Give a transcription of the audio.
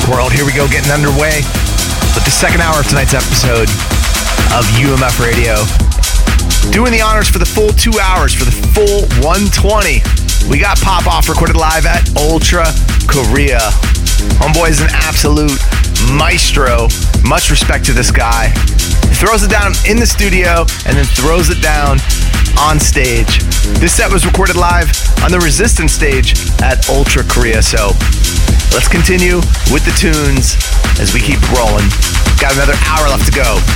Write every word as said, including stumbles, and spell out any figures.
world. Here we go, getting underway with the second hour of tonight's episode of U M F Radio. Doing the honors for the full two hours, for the full one twenty. We got Pop Off recorded live at Ultra Korea. Homeboy is an absolute maestro. Much respect to this guy. He throws it down in the studio and then throws it down on stage. This set was recorded live on the Resistance stage at Ultra Korea. So let's continue with the tunes as we keep rolling. Got another hour left to go.